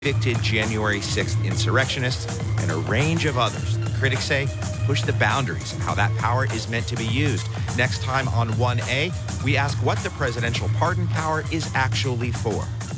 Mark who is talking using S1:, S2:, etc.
S1: convicted January 6th insurrectionists, and a range of others that critics say push the boundaries of how that power is meant to be used. Next time on 1A, we ask what the presidential pardon power is actually for.